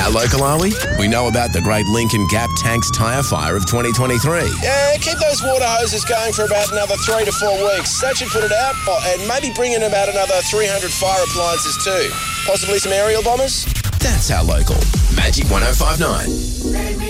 How local are we? We know about the Great Lincoln Gap Tanks tyre fire of 2023. Yeah, keep those water hoses going for about another 3 to 4 weeks. That should put it out, and maybe bring in about another 300 fire appliances too. Possibly some aerial bombers? That's How Local. Magic 105.9.